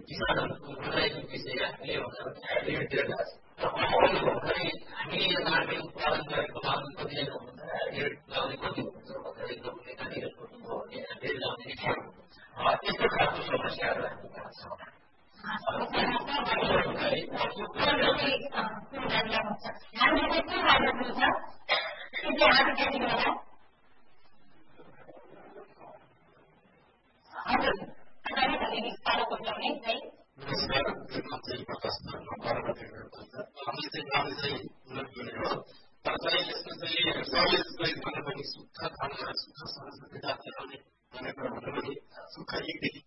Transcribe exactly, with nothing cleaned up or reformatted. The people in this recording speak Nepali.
किसानहरूको भनाइको विषय के हुन्छ ऋण तिर्दा र अगाउनु भने हामी यताकै उत्पादन गरेको माल कति हुन्छ ऋण लाउने कति हुन्छ भन्दाखेरि तपाईँले कति गर्नुभयो भने ऋण लाउने त्यस्तो खालको समस्याहरू हामी पाउँछौँ। सुक्खा खाना सुक्खा संस्कृति सुक्खा एकदेखि